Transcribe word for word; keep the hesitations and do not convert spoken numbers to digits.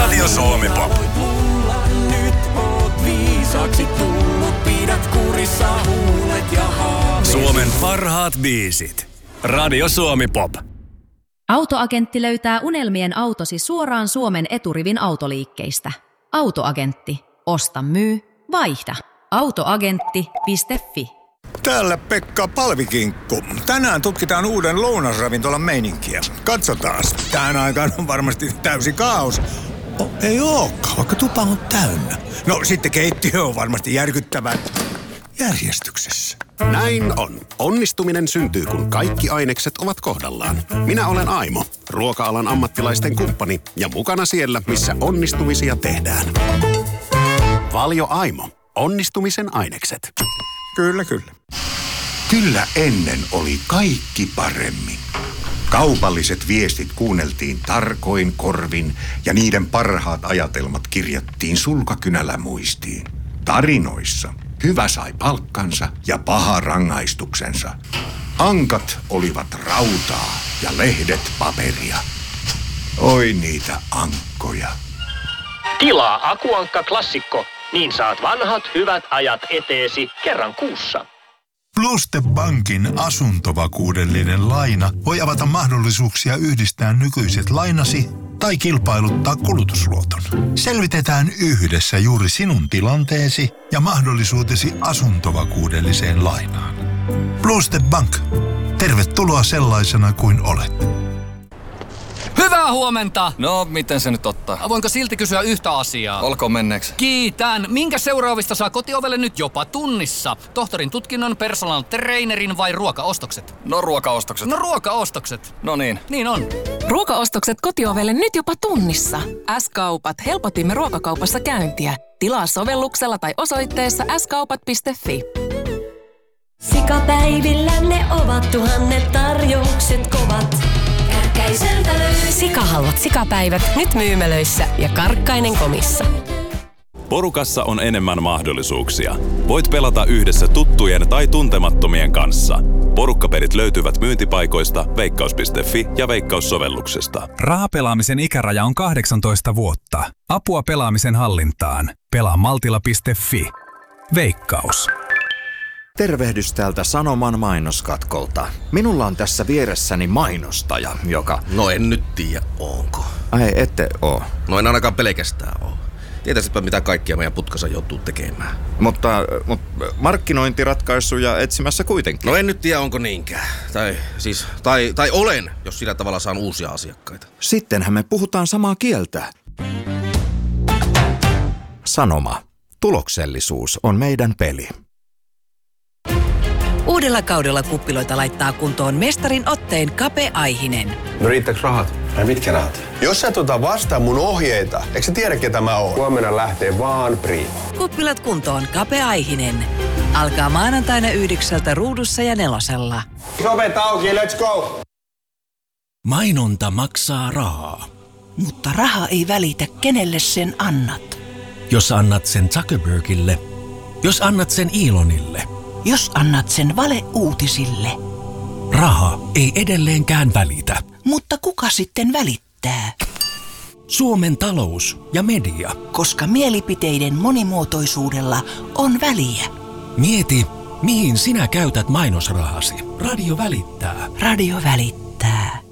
Radio Suomi Pop. Suomen parhaat biisit. Radio Suomi Pop. Autoagentti löytää unelmien autosi suoraan Suomen eturivin autoliikkeistä. Autoagentti. Osta, myy, vaihda. autoagentti piste fi. Täällä Pekka Palvikinkku. Tänään tutkitaan uuden lounasravintolan meininkiä. Katsotaan. Tähän aikaan on varmasti täysi kaos. Oh, ei ookaan, vaikka tupa on täynnä. No sitten keittiö on varmasti järkyttävän järjestyksessä. Näin on. Onnistuminen syntyy, kun kaikki ainekset ovat kohdallaan. Minä olen Aimo, ruoka-alan ammattilaisten kumppani ja mukana siellä, missä onnistumisia tehdään. Valio Aimo. Onnistumisen ainekset. Kyllä, kyllä. Kyllä ennen oli kaikki paremmin. Kaupalliset viestit kuunneltiin tarkoin korvin ja niiden parhaat ajatelmat kirjattiin sulkakynällä muistiin. Tarinoissa hyvä sai palkkansa ja paha rangaistuksensa. Ankat olivat rautaa ja lehdet paperia. Oi niitä ankkoja. Tilaa Akuankka Klassikko, niin saat vanhat hyvät ajat eteesi kerran kuussa. Pluste Bankin asuntovakuudellinen laina voi avata mahdollisuuksia yhdistää nykyiset lainasi tai kilpailuttaa kulutusluoton. Selvitetään yhdessä juuri sinun tilanteesi ja mahdollisuutesi asuntovakuudelliseen lainaan. Pluste Bank. Tervetuloa sellaisena kuin olet. Hyvää huomenta! No, miten se nyt ottaa? Voinko silti kysyä yhtä asiaa? Olkoon menneeksi. Kiitän! Minkä seuraavista saa kotiovelle nyt jopa tunnissa? Tohtorin tutkinnon, personal trainerin vai ruokaostokset? No ruokaostokset. No ruokaostokset. No niin. Niin on. Ruokaostokset kotiovelle nyt jopa tunnissa. S-kaupat. Helpotimme ruokakaupassa käyntiä. Tilaa sovelluksella tai osoitteessa s kaupat piste fi. Sikapäivillä ne ovat tuhannet tarjoukset kovat. Sikahalvat sikapäivät nyt myymälöissä ja Karkkainen komissa. Porukassa on enemmän mahdollisuuksia. Voit pelata yhdessä tuttujen tai tuntemattomien kanssa. Porukkapelit löytyvät myyntipaikoista, veikkaus piste fi ja Veikkaus-sovelluksesta. Rahapelaamisen ikäraja on kahdeksantoista vuotta. Apua pelaamisen hallintaan. Pelaa maltilla piste fi. Veikkaus. Tervehdys täältä Sanoman mainoskatkolta. Minulla on tässä vieressäni mainostaja, joka... No en nyt tiedä, onko. Ai, ette oo. No en ainakaan pelkästään oo. Tietäisipä mitä kaikkia meidän putkassa joutuu tekemään. Mutta, mutta markkinointiratkaisuja etsimässä kuitenkin. No en nyt tiedä, onko niinkään. Tai siis, tai, tai olen, jos sillä tavalla saan uusia asiakkaita. Sittenhän me puhutaan samaa kieltä. Sanoma. Tuloksellisuus on meidän peli. Uudella kaudella kuppiloita laittaa kuntoon mestarin otteen Kape Aihinen. No riittääkö rahat? Ai mitkä rahat? Jos sä tota vastaa mun ohjeita, eikö sä tiedä ketä mä oon? Huomenna lähtee vaan Prima. Kuppilat kuntoon Kape Aihinen. Alkaa maanantaina yhdeksältä Ruudussa ja Nelosella. Ovet auki, let's go! Mainonta maksaa rahaa. Mutta raha ei välitä, kenelle sen annat. Jos annat sen Zuckerbergille, jos annat sen Elonille. Jos annat sen valeuutisille. Raha ei edelleenkään välitä. Mutta kuka sitten välittää? Suomen talous ja media. Koska mielipiteiden monimuotoisuudella on väliä. Mieti, mihin sinä käytät mainosrahasi. Radio välittää. Radio välittää.